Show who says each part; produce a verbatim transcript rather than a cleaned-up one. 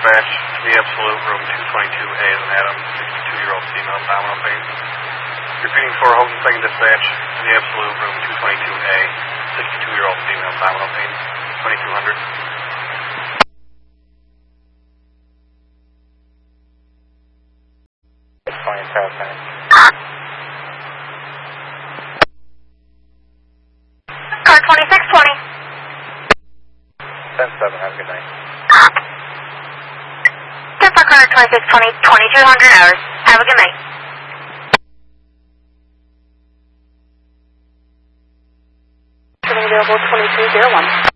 Speaker 1: dispatch to the Absolute, room two twenty-two A is an Adam, sixty-two-year-old female, abdominal pain. Repeating for Houghton, second dispatch to the Absolute, room two twenty-two A, sixty-two-year-old female, abdominal pain, twenty-two hundred. Fine, South Time.
Speaker 2: Car twenty-six twenty.
Speaker 1: ten seven, have a good night.
Speaker 2: ten for car twenty-six twenty, twenty-two hundred hours. Have a good night. Available twenty-two oh one.